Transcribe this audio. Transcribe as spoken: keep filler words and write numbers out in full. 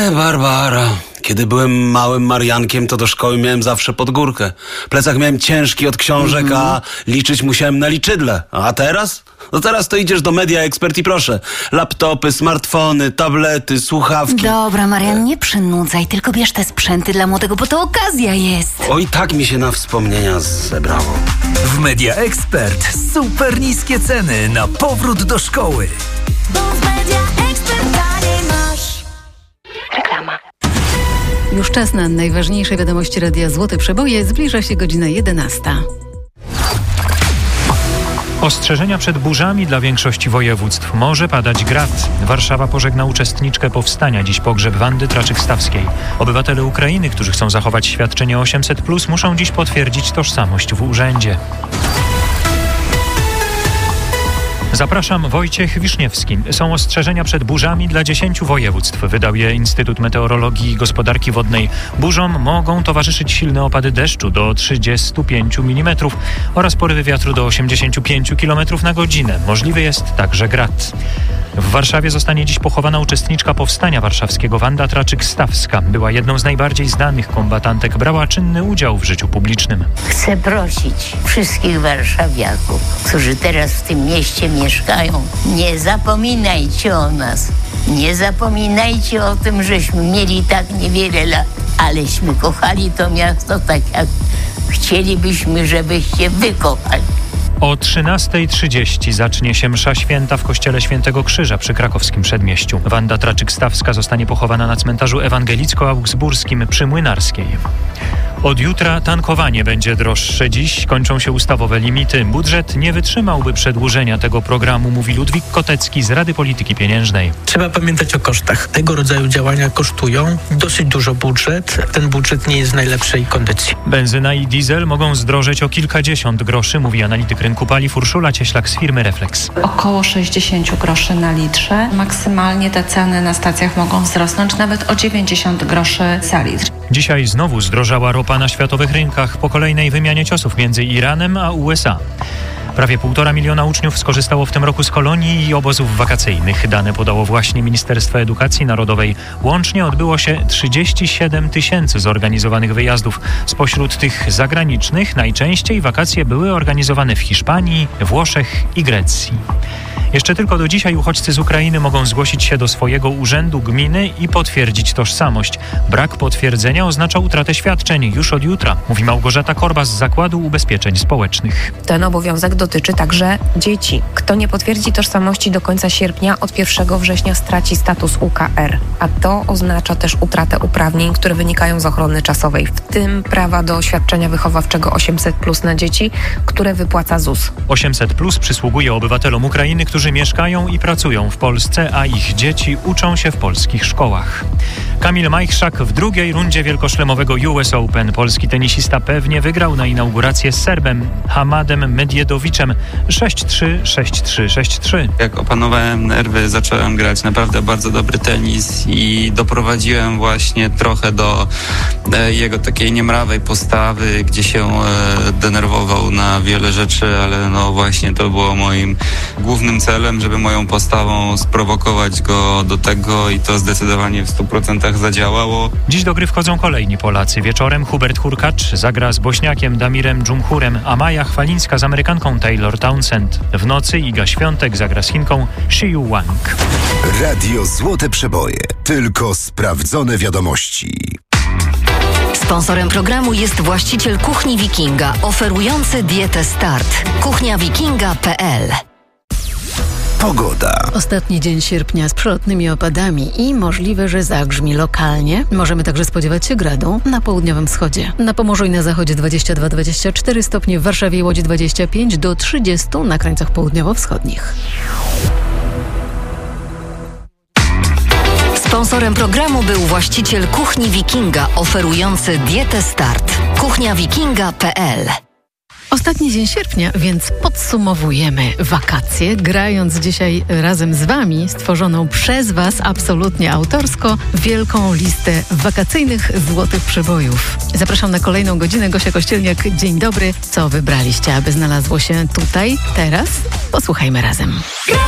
E, Barbara, kiedy byłem małym Mariankiem, to do szkoły miałem zawsze pod górkę. Plecak miałem ciężki od książek, mm. a liczyć musiałem na liczydle. A teraz? No teraz to idziesz do Media Expert i proszę. Laptopy, smartfony, tablety, słuchawki. Dobra, Marian, nie przynudzaj, tylko bierz te sprzęty dla młodego, bo to okazja jest. Oj, tak mi się na wspomnienia zebrało. W Media Expert super niskie ceny na powrót do szkoły. Bo w Media Expert taniej masz. Reklama. Już czas na najważniejsze wiadomości Radia Złote Przeboje. Zbliża się godzina jedenasta. Ostrzeżenia przed burzami dla większości województw. Może padać grad. Warszawa pożegna uczestniczkę powstania. Dziś pogrzeb Wandy Traczyk-Stawskiej. Obywatele Ukrainy, którzy chcą zachować świadczenie osiemset plus, muszą dziś potwierdzić tożsamość w urzędzie. Zapraszam, Wojciech Wiszniewski. Są ostrzeżenia przed burzami dla dziesięciu województw. Wydał je Instytut Meteorologii i Gospodarki Wodnej. Burzom mogą towarzyszyć silne opady deszczu do trzydziestu pięciu milimetrów oraz porywy wiatru do osiemdziesięciu pięciu kilometrów na godzinę. Możliwy jest także grad. W Warszawie zostanie dziś pochowana uczestniczka powstania warszawskiego Wanda Traczyk-Stawska. Była jedną z najbardziej znanych kombatantek. Brała czynny udział w życiu publicznym. Chcę prosić wszystkich warszawiaków, którzy teraz w tym mieście mieszkają, nie zapominajcie o nas. Nie zapominajcie o tym, żeśmy mieli tak niewiele lat, aleśmy kochali to miasto tak, jak chcielibyśmy, żebyście wy kochali. O trzynasta trzydzieści zacznie się msza święta w kościele Świętego Krzyża przy krakowskim Przedmieściu. Wanda Traczyk-Stawska zostanie pochowana na cmentarzu ewangelicko-augsburskim przy Młynarskiej. Od jutra tankowanie będzie droższe. Dziś kończą się ustawowe limity. Budżet nie wytrzymałby przedłużenia tego programu, mówi Ludwik Kotecki z Rady Polityki Pieniężnej. Trzeba pamiętać o kosztach. Tego rodzaju działania kosztują dosyć dużo budżet. Ten budżet nie jest w najlepszej kondycji. Benzyna i diesel mogą zdrożeć o kilkadziesiąt groszy, mówi analityk rynku paliw Urszula Cieślak z firmy Reflex. Około sześćdziesiąt groszy na litrze. Maksymalnie te ceny na stacjach mogą wzrosnąć nawet o dziewięćdziesiąt groszy za litr. Dzisiaj znowu zdrożała ropa na światowych rynkach po kolejnej wymianie ciosów między Iranem a U S A. Prawie półtora miliona uczniów skorzystało w tym roku z kolonii i obozów wakacyjnych. Dane podało właśnie Ministerstwo Edukacji Narodowej. Łącznie odbyło się trzydzieści siedem tysięcy zorganizowanych wyjazdów. Spośród tych zagranicznych najczęściej wakacje były organizowane w Hiszpanii, Włoszech i Grecji. Jeszcze tylko do dzisiaj uchodźcy z Ukrainy mogą zgłosić się do swojego urzędu gminy i potwierdzić tożsamość. Brak potwierdzenia oznacza utratę świadczeń już od jutra, mówi Małgorzata Korba z Zakładu Ubezpieczeń Społecznych. Ten obowiązek dotyczy także dzieci. Kto nie potwierdzi tożsamości do końca sierpnia, od pierwszego września straci status U K R, a to oznacza też utratę uprawnień, które wynikają z ochrony czasowej, w tym prawa do świadczenia wychowawczego osiemset plus na dzieci, które wypłaca Z U S. osiemset plus przysługuje obywatelom Ukrainy, którzy mieszkają i pracują w Polsce, a ich dzieci uczą się w polskich szkołach. Kamil Majchrzak w drugiej rundzie wielkoszlemowego U S Open. Polski tenisista pewnie wygrał na inaugurację z Serbem Hamadem Medjedoviczem sześć trzy, sześć trzy, sześć trzy. Jak opanowałem nerwy, zacząłem grać naprawdę bardzo dobry tenis i doprowadziłem właśnie trochę do e, jego takiej niemrawej postawy, gdzie się e, denerwował na wiele rzeczy, ale no właśnie to było moim głównym celem, żeby moją postawą sprowokować go do tego i to zdecydowanie w stu procentach zadziałało. Dziś do gry wchodzą kolejni Polacy. Wieczorem Hubert Hurkacz zagra z Bośniakiem Damirem Dżumhurem, a Maja Chwalińska z Amerykanką Taylor Townsend. W nocy Iga Świątek zagra z Chinką Xiyu Wang. Radio Złote Przeboje. Tylko sprawdzone wiadomości. Sponsorem programu jest właściciel Kuchni Wikinga, oferujący dietę Start. kuchnia wikinga kropka p l. Pogoda. Ostatni dzień sierpnia z przelotnymi opadami i możliwe, że zagrzmi lokalnie. Możemy także spodziewać się gradu na południowym wschodzie. Na Pomorzu i na zachodzie dwadzieścia dwa do dwudziestu czterech stopni, w Warszawie i Łodzi dwadzieścia pięć do trzydziestu na krańcach południowo-wschodnich. Sponsorem programu był właściciel Kuchni Wikinga, oferujący dietę Start. kuchnia wikinga kropka p l. Ostatni dzień sierpnia, więc podsumowujemy wakacje, grając dzisiaj razem z Wami stworzoną przez Was absolutnie autorsko wielką listę wakacyjnych złotych przebojów. Zapraszam na kolejną godzinę. Gosia Kościelniak, dzień dobry. Co wybraliście, aby znalazło się tutaj, teraz? Posłuchajmy razem.